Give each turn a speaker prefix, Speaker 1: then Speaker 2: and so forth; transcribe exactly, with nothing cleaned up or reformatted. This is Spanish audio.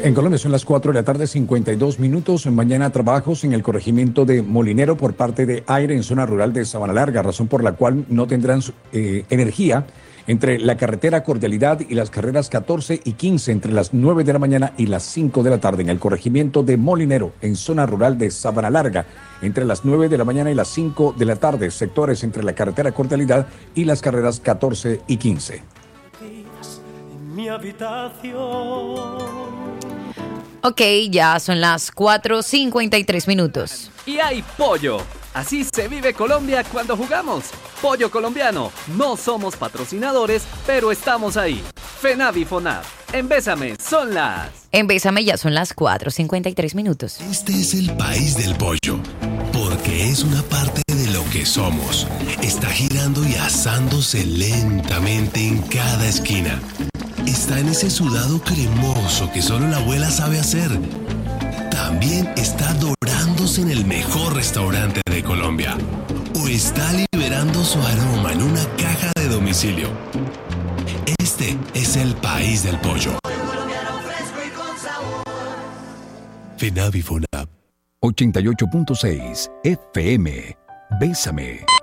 Speaker 1: En Colombia son las cuatro de la tarde, cincuenta y dos minutos. Mañana trabajos en el corregimiento de Molinero por parte de Aire en zona rural de Sabana Larga, razón por la cual no tendrán eh, energía entre la carretera Cordialidad y las carreras catorce y quince entre las nueve de la mañana y las cinco de la tarde en el corregimiento de Molinero en zona rural de Sabana Larga entre las nueve de la mañana y las cinco de la tarde, sectores entre la carretera Cordialidad y las carreras catorce y quince.
Speaker 2: Mi habitación.
Speaker 3: Ok, ya son las cuatro cincuenta y tres minutos.
Speaker 4: Y hay pollo. Así se vive Colombia cuando jugamos. Pollo colombiano. No somos patrocinadores, pero estamos ahí. FENAVI y FONAV. En Bésame son las...
Speaker 3: En Bésame ya son las cuatro cincuenta y tres minutos.
Speaker 5: Este es el país del pollo, porque es una parte de lo que somos. Está girando y asándose lentamente en cada esquina. Está en ese sudado cremoso que solo la abuela sabe hacer. También está dorándose en el mejor restaurante de Colombia. O está liberando su aroma en una caja de domicilio. Este es el país del pollo.
Speaker 1: FENAVI FONAV ochenta y ocho punto seis F M. Bésame.